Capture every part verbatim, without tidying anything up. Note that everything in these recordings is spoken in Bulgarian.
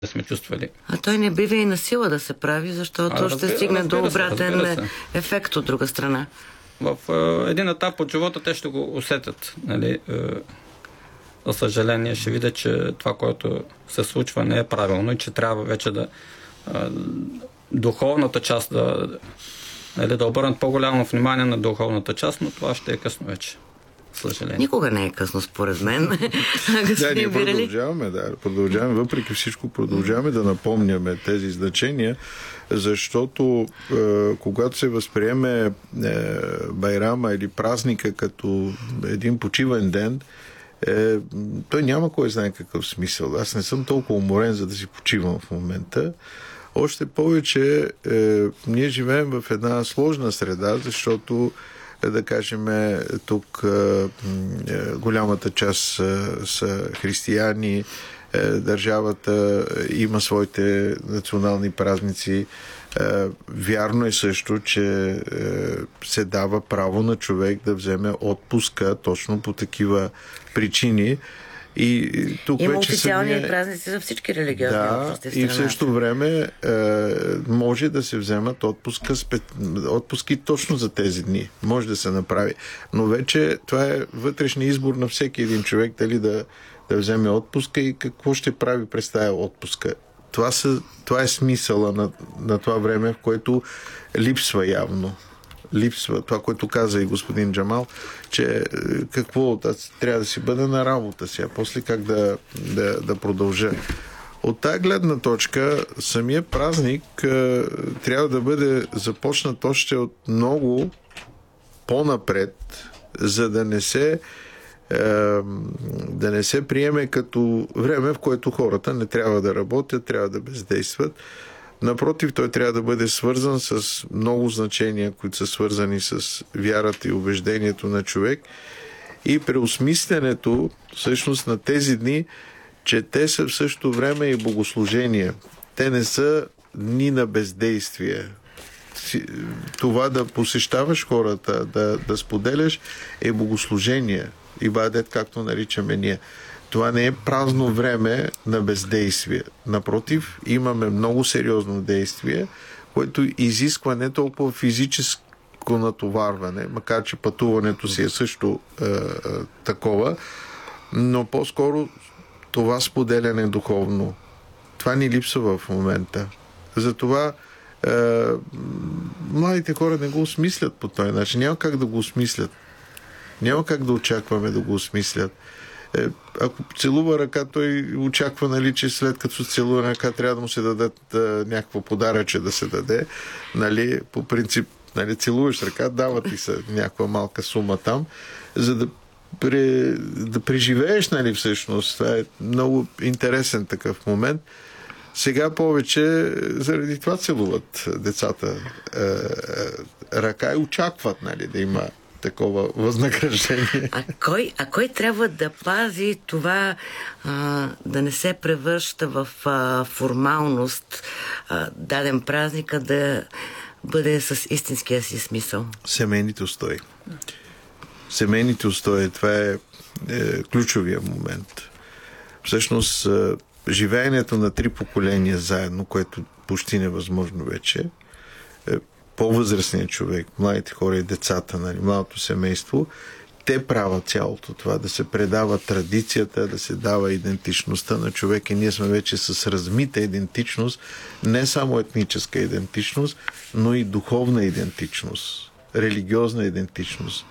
да сме чувствали. А той не бива и на сила да се прави, защото а, ще стигне до обратен ефект от друга страна. В е, един етап от живота те ще го усетят. Нали? Е, за съжаление ще видят, че това, което се случва, не е правилно и че трябва вече да е, духовната част да, нали, да обърнат по-голямо внимание на духовната част, но това ще е късно вече. Съжаление. Никога не е късно, според мен. Да, ние продължаваме, да, продължаваме, въпреки всичко продължаваме да напомняме тези значения, защото е, когато се възприеме е, Байрама или празника като един почивен ден, е, той няма кой знае какъв смисъл. Аз не съм толкова уморен, за да си почивам в момента. Още повече е, ние живеем в една сложна среда, защото да кажем, тук е, голямата част са, са християни, е, държавата има своите национални празници. Е, вярно е също, че е, се дава право на човек да вземе отпуска точно по такива причини. И тук има вече официални самия... празници за всички религиозни да, общности в и в същото време е, може да се вземат отпуска, отпуски точно за тези дни. Може да се направи. Но вече това е вътрешния избор на всеки един човек, дали да, да вземе отпуска и какво ще прави през тая отпуска. Това, са, това е смисъла на, на това време, в което липсва явно. Липсва това, което каза и господин Джамал, че какво, трябва да си бъда на работа си, а после как да, да, да продължа. От тая гледна точка, самия празник е, трябва да бъде започнат още от много по-напред, за да не се е, да не се приеме като време, в което хората не трябва да работят, трябва да бездействат. Напротив, той трябва да бъде свързан с много значения, които са свързани с вярата и убеждението на човек и преосмислянето всъщност на тези дни, че те са в същото време и богослужение. Те не са дни на бездействие. Това да посещаваш хората, да, да споделяш е богослужение. Ибадет, както наричаме ние. Това не е празно време на бездействие. Напротив, имаме много сериозно действие, което изисква не толкова физическо натоварване, макар че пътуването си е също е, е, такова, но по-скоро това споделяне духовно. Това ни липсва в момента. Затова е, младите хора не го осмислят по този начин. Няма как да го осмислят. Няма как да очакваме да го осмислят. Е, ако целува ръка, той очаква, нали, че след като се целува ръка, трябва да му се дадат а, някакво подаръче да се даде. Нали, по принцип, нали, целуваш ръка, дава ти се някаква малка сума там, за да, пре, да преживееш, нали, всъщност. Това е много интересен такъв момент. Сега повече заради това целуват децата а, а, ръка и очакват, нали, да има такова възнаграждение. А кой, а кой трябва да пази това а, да не се превръща в а, формалност а, даден празник, да бъде с истинския си смисъл? Семейните устои. Семейните устои, това е, е ключовия момент. Всъщност, е, живеенето на три поколения заедно, което почти невъзможно вече, е, по-възрастният човек, младите хора и децата, нали, младото семейство, те правят цялото това, да се предава традицията, да се дава идентичността на човека. И ние сме вече с размита идентичност, не само етническа идентичност, но и духовна идентичност, религиозна идентичност.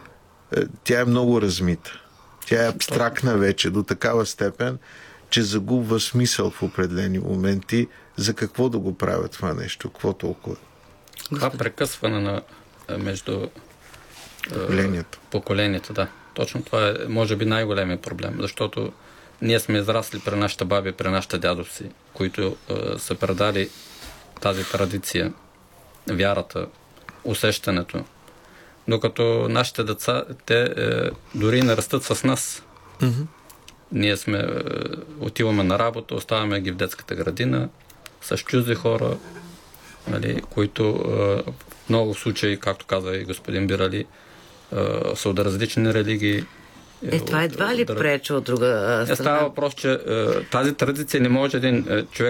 Тя е много размита. Тя е абстрактна вече до такава степен, че загубва смисъл в определени моменти за какво да го правят това нещо, какво толкова. Това прекъсване на, между поколението. поколението, да. Точно това е, може би, най-големият проблем, защото ние сме израсли при нашите баби, при нашите дядовци, които е, са предали тази традиция, вярата, усещането. Докато нашите деца, те е, дори не растат с нас. Mm-hmm. Ние сме, е, отиваме на работа, оставяме ги в детската градина, с чужди хора, нали, които е, в много случаи, както каза и господин Бирали, е, са от различни религии. Е, това едва ли пречи от друга страна? Е, става въпрос, че е, тази традиция не може един е, човек